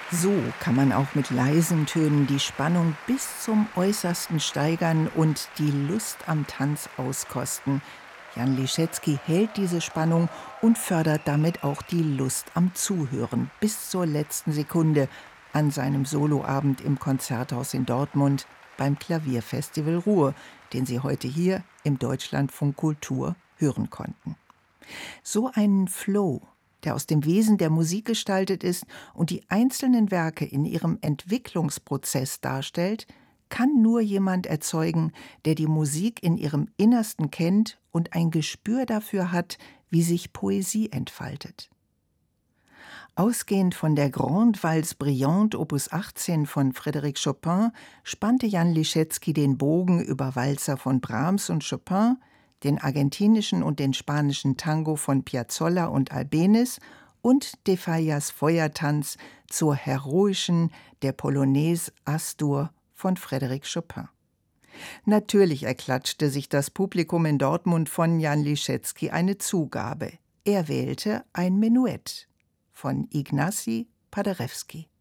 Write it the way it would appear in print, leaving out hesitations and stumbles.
So kann man auch mit leisen Tönen die Spannung bis zum Äußersten steigern und die Lust am Tanz auskosten. Jan Liszewski hält diese Spannung und fördert damit auch die Lust am Zuhören bis zur letzten Sekunde an seinem Soloabend im Konzerthaus in Dortmund beim Klavierfestival Ruhr, den Sie heute hier im Deutschlandfunk Kultur hören konnten. So einen Flow, der aus dem Wesen der Musik gestaltet ist und die einzelnen Werke in ihrem Entwicklungsprozess darstellt, kann nur jemand erzeugen, der die Musik in ihrem Innersten kennt und ein Gespür dafür hat, wie sich Poesie entfaltet. Ausgehend von der Grande Valse Brillante Opus 18 von Frédéric Chopin spannte Jan Liszewski den Bogen über Walzer von Brahms und Chopin, den argentinischen und den spanischen Tango von Piazzolla und Albéniz und de Fallas Feuertanz zur heroischen der Polonaise Astur von Frédéric Chopin. Natürlich erklatschte sich das Publikum in Dortmund von Jan Liszewski eine Zugabe. Er wählte ein Menuett von Ignacy Paderewski.